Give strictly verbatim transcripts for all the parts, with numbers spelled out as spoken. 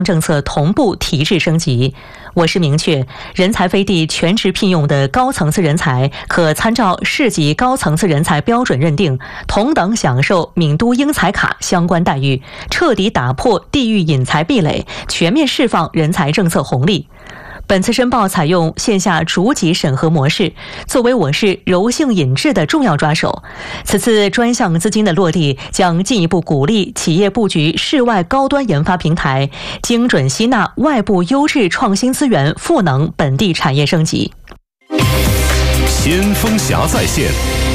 政策同步提质升级。我市明确，人才飞递全职聘用的高层次人才可参照市级高层次人才标准认定，同等享受闽都英才卡相关待遇，彻底打破地域引才壁垒，全面释放人才政策红利。本次申报采用线下逐级审核模式，作为我市柔性引智的重要抓手。此次专项资金的落地，将进一步鼓励企业布局室外高端研发平台，精准吸纳外部优质创新资源，赋能本地产业升级。 先锋侠在线。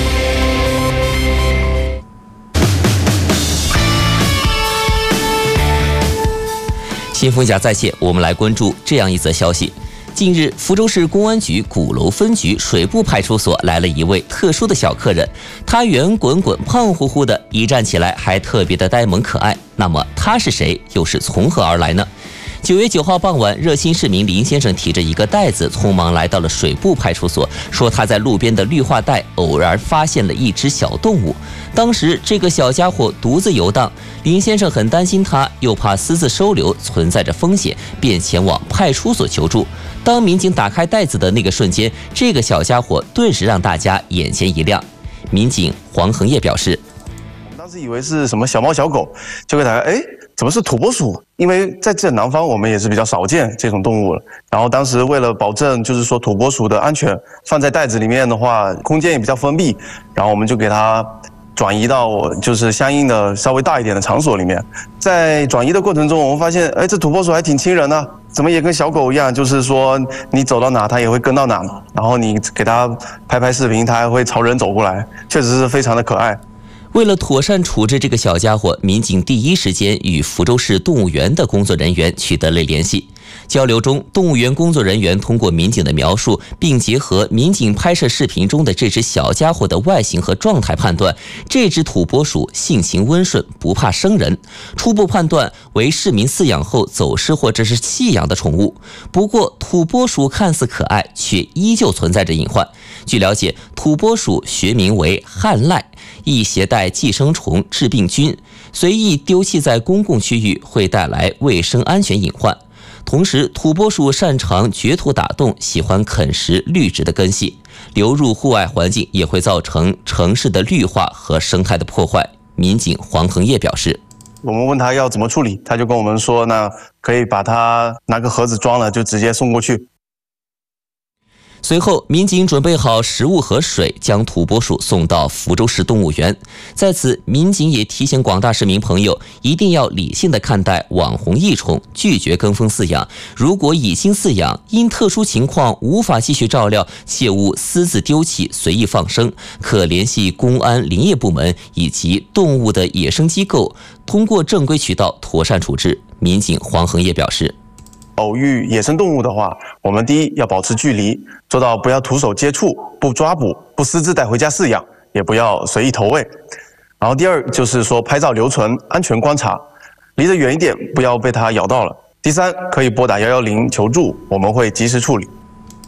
先锋侠在线，我们来关注这样一则消息。近日，福州市公安局鼓楼分局水部派出所来了一位特殊的小客人，他圆滚滚、胖乎乎的，一站起来还特别的呆萌可爱。那么他是谁，又是从何而来呢？九月九号傍晚，热心市民林先生提着一个袋子，匆忙来到了水部派出所，说他在路边的绿化带偶然发现了一只小动物。当时这个小家伙独自游荡，林先生很担心他，又怕私自收留存在着风险，便前往派出所求助。当民警打开袋子的那个瞬间，这个小家伙顿时让大家眼前一亮。民警黄恒业表示， 当时以为是什么小猫小狗，就给大家哎，怎么是土拨鼠？因为在这南方我们也是比较少见这种动物了。然后当时为了保证就是说土拨鼠的安全，放在袋子里面的话，空间也比较封闭，然后我们就给它转移到就是相应的稍微大一点的场所里面。在转移的过程中，我们发现，哎，这土拨鼠还挺亲人的，怎么也跟小狗一样，就是说你走到哪它也会跟到哪，然后你给它拍拍视频，它还会朝人走过来，确实是非常的可爱。 为了妥善处置这个小家伙，民警第一时间与福州市动物园的工作人员取得了联系。交流中，动物园工作人员通过民警的描述，并结合民警拍摄视频中的这只小家伙的外形和状态判断，这只土拨鼠性情温顺，不怕生人，初步判断为市民饲养后走失或者是弃养的宠物。不过，土拨鼠看似可爱，却依旧存在着隐患。据了解，土拨鼠学名为旱癞，易携带寄生虫、致病菌，随意丢弃在公共区域会带来卫生安全隐患。同时，土拨鼠擅长掘土打洞，喜欢啃食绿植的根系，流入户外环境也会造成城市的绿化和生态的破坏。民警黄恒业表示， 我们问他要怎么处理，他就跟我们说，那可以把它拿个盒子装了，就直接送过去。 随后，民警准备好食物和水，将土拨鼠送到福州市动物园。在此，民警也提醒广大市民朋友，一定要理性的看待网红异宠，拒绝跟风饲养。如果已经饲养，因特殊情况无法继续照料，切勿私自丢弃、随意放生，可联系公安、林业部门以及动物的野生机构，通过正规渠道妥善处置。民警黄恒业表示， 偶遇野生动物的话，我们第一要保持距离，做到不要徒手接触、不抓捕、不私自带回家饲养，也不要随意投喂。然后第二就是说拍照留存、安全观察，离得远一点，不要被它咬到了。第三，可以拨打一一零求助，我们会及时处理。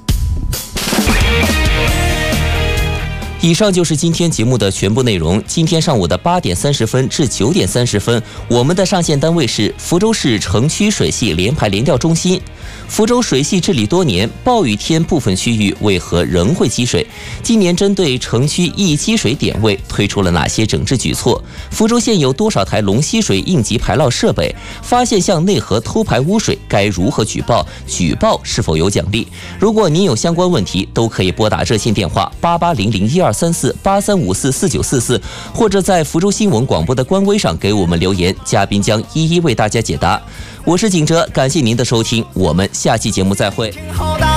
以上就是今天节目的全部内容。今天上午的八点三十分至九点三十分，我们的上线单位是福州市城区水系联排联调中心。福州水系治理多年，暴雨天部分区域为何仍会积水？今年针对城区易积水点位推出了哪些整治举措？福州县有多少台龙吸水应急排涝设备？发现向内河偷排污水该如何举报？举报是否有奖励？如果您有相关问题，都可以拨打热线电话八八零零一二三四八三五四四九四四，或者在福州新闻广播的官微上给我们留言，嘉宾将一一为大家解答。我是景哲，感谢您的收听，我们下期节目再会。